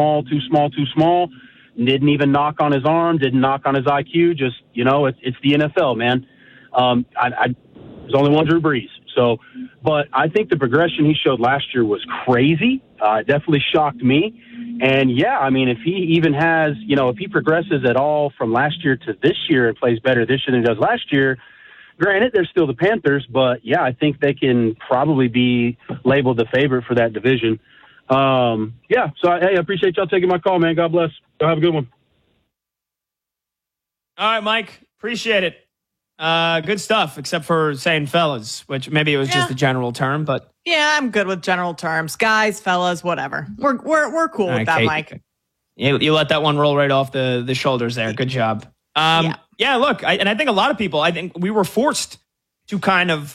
too small. Didn't even knock on his arm, didn't knock on his IQ. Just, it's the NFL, man. There's only one Drew Brees. So, but I think the progression he showed last year was crazy. It definitely shocked me. And yeah, I mean, if he even has, if he progresses at all from last year to this year and plays better this year than he does last year, granted, they're still the Panthers, but yeah, I think they can probably be labeled the favorite for that division. Yeah, so I appreciate y'all taking my call, man. God bless. Y'all have a good one. All right, Mike. Appreciate it. Good stuff, except for saying fellas, which maybe it was just a general term, but yeah, I'm good with general terms. Guys, fellas, whatever. We're cool with that, Kate. Mike. You let that one roll right off the shoulders there. Good job. Yeah, look, I think a lot of people, I think we were forced to kind of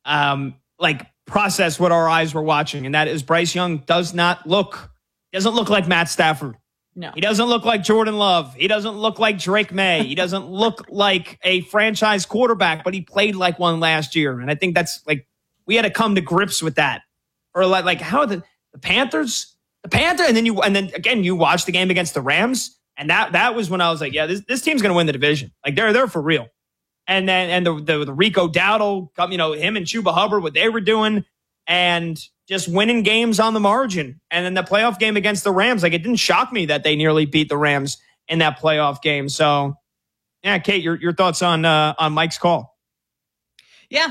process what our eyes were watching, and that is Bryce Young doesn't look like Matt Stafford. No. He doesn't look like Jordan Love. He doesn't look like Drake May. He doesn't look like a franchise quarterback, but he played like one last year. And I think that's we had to come to grips with that. Or how the Panthers, and then again, you watch the game against the Rams. And that was when I was like, yeah, this team's going to win the division. They're for real. And then the Rico Dowdle, him and Chuba Hubbard, what they were doing, and just winning games on the margin. And then the playoff game against the Rams, it didn't shock me that they nearly beat the Rams in that playoff game. So, yeah, Kate, your thoughts on Mike's call? Yeah,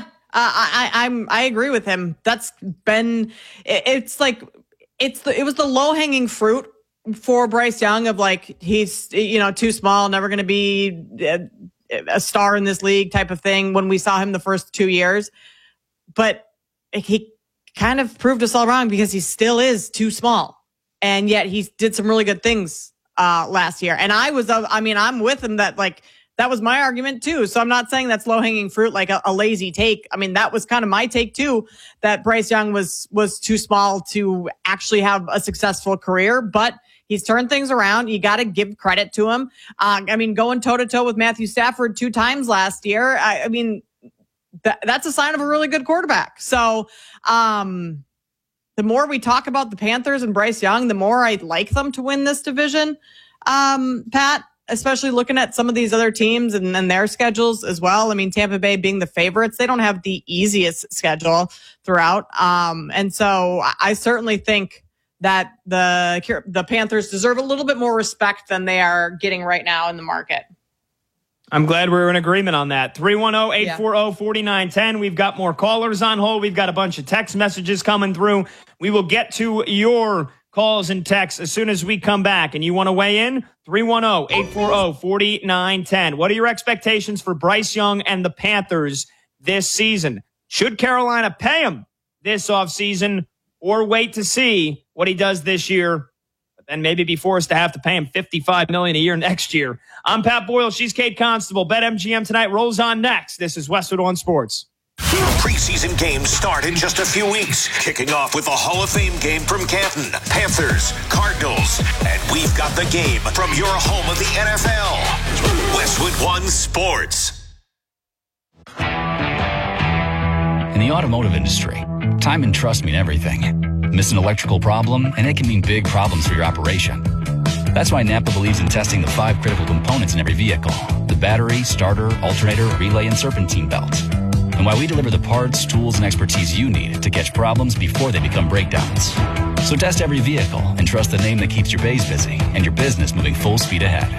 I agree with him. That's been it was the low hanging fruit for Bryce Young of he's too small, never going to be a star in this league type of thing when we saw him the first 2 years. But he kind of proved us all wrong because he still is too small. And yet he did some really good things last year. And I'm with him that that was my argument too. So I'm not saying that's low hanging fruit, like a lazy take. I mean, that was kind of my take too, that Bryce Young was too small to actually have a successful career, but he's turned things around. You got to give credit to him. Going toe to toe with Matthew Stafford 2 times last year. That's a sign of a really good quarterback. So, the more we talk about the Panthers and Bryce Young, the more I like them to win this division, Pat, especially looking at some of these other teams and their schedules as well. I mean, Tampa Bay being the favorites, they don't have the easiest schedule throughout. And so I certainly think that the Panthers deserve a little bit more respect than they are getting right now in the market. I'm glad we're in agreement on that. 310-840-4910. We've got more callers on hold. We've got a bunch of text messages coming through. We will get to your calls and texts as soon as we come back. And you want to weigh in? 310-840-4910. What are your expectations for Bryce Young and the Panthers this season? Should Carolina pay him this offseason or wait to see what he does this year and maybe be forced to have to pay him $55 million a year next year? I'm Pat Boyle. She's Kate Constable. BetMGM tonight rolls on next. This is Westwood One Sports. Preseason games start in just a few weeks, kicking off with a Hall of Fame game from Canton, Panthers, Cardinals, and we've got the game from your home of the NFL. Westwood One Sports. In the automotive industry, time and trust mean everything. Miss an electrical problem, and it can mean big problems for your operation. That's why Napa believes in testing the 5 critical components in every vehicle: the battery, starter, alternator, relay, and serpentine belt. And why we deliver the parts, tools, and expertise you need to catch problems before they become breakdowns. So test every vehicle and trust the name that keeps your bays busy and your business moving full speed ahead.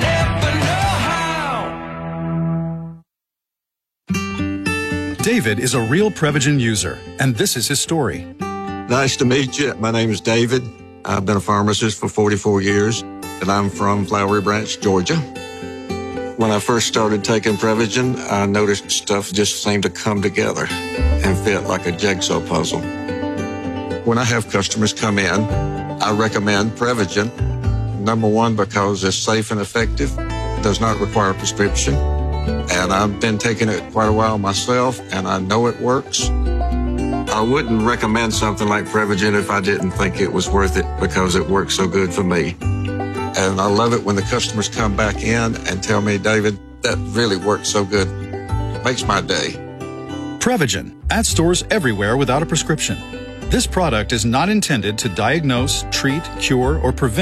David is a real Prevagen user, and this is his story. Nice to meet you. My name is David. I've been a pharmacist for 44 years, and I'm from Flowery Branch, Georgia. When I first started taking Prevagen, I noticed stuff just seemed to come together and fit like a jigsaw puzzle. When I have customers come in, I recommend Prevagen. Number one, because it's safe and effective, does not require a prescription, and I've been taking it quite a while myself, and I know it works. I wouldn't recommend something like Prevagen if I didn't think it was worth it because it works so good for me. And I love it when the customers come back in and tell me, David, that really works so good. It makes my day. Prevagen, at stores everywhere without a prescription. This product is not intended to diagnose, treat, cure, or prevent